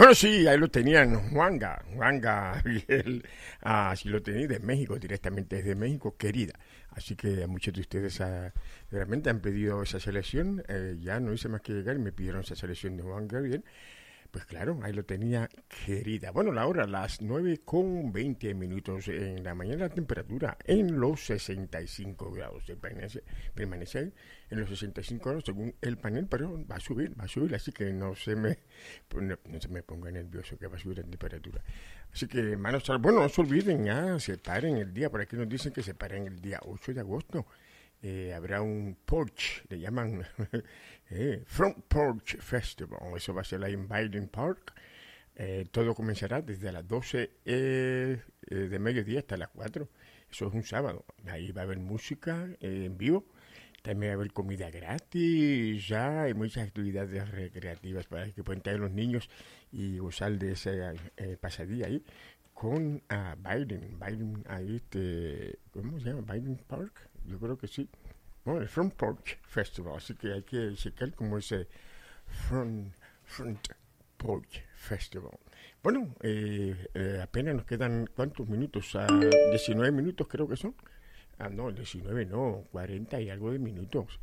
Bueno, sí, ahí lo tenían, Juanga Biel, así lo tenía de México, directamente desde México, querida. Así que a muchos de ustedes realmente han pedido esa selección, ya no hice más que llegar y me pidieron esa selección de Juanga Biel. Pues claro, ahí lo tenía, querida. Bueno, la hora, las 9:20 en la mañana, la temperatura en los 65 grados. Permanece ahí en los 65 grados según el panel, pero va a subir, así que no se me ponga nervioso que va a subir la temperatura. Así que, hermanos, bueno, no se olviden, separen el día, por aquí nos dicen que separen el día 8 de agosto. Habrá un porch, le llaman Front Porch Festival. Eso va a ser ahí en Biden Park. Todo comenzará desde las 12 de mediodía hasta las 4. Eso es un sábado. Ahí va a haber música en vivo. También va a haber comida gratis. Ya hay muchas actividades recreativas para que puedan traer los niños y gozar de ese pasadía ahí con Biden, ahí ¿cómo se llama? Biden Park. Yo creo que sí. Bueno, el Front Porch Festival. Así que hay que checar como ese Front Porch Festival. Bueno, apenas nos quedan, ¿cuántos minutos? 19 minutos creo que son. No, 19 no, 40 y algo de minutos.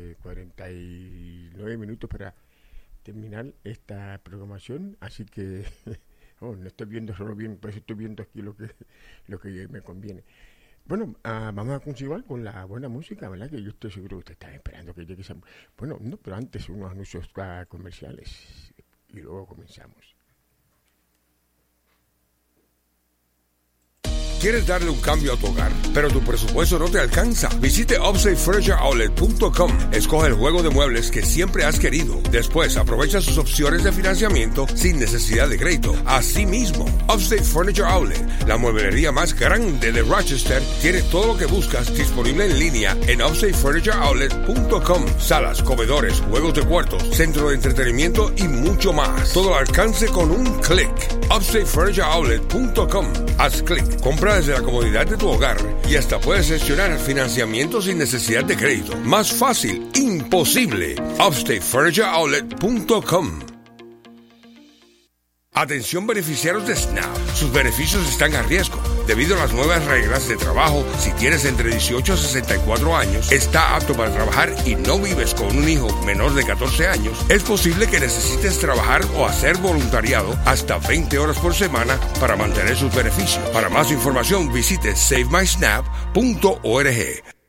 49 minutos para terminar esta programación. Así que no estoy viendo solo bien, pues estoy viendo aquí lo que me conviene. Bueno, vamos a continuar con la buena música, ¿verdad? Que yo estoy seguro que ustedes están esperando que llegue esa... Bueno, no, pero antes unos anuncios comerciales y luego comenzamos. ¿Quieres darle un cambio a tu hogar, pero tu presupuesto no te alcanza? Visite UpstateFurnitureOutlet.com. Escoge el juego de muebles que siempre has querido. Después, aprovecha sus opciones de financiamiento sin necesidad de crédito. Asimismo, Upstate Furniture Outlet, la mueblería más grande de Rochester, tiene todo lo que buscas disponible en línea en UpstateFurnitureOutlet.com. Salas, comedores, juegos de cuartos, centro de entretenimiento y mucho más. Todo al alcance con un clic. UpstateFurnitureOutlet.com. Haz clic, compra desde la comodidad de tu hogar y hasta puedes gestionar financiamiento sin necesidad de crédito. Más fácil, imposible. UpstateFurnitureOutlet.com. Atención beneficiarios de SNAP. Sus beneficios están a riesgo. Debido a las nuevas reglas de trabajo, si tienes entre 18 a 64 años, está apto para trabajar y no vives con un hijo menor de 14 años, es posible que necesites trabajar o hacer voluntariado hasta 20 horas por semana para mantener sus beneficios. Para más información, visite SaveMySNAP.org.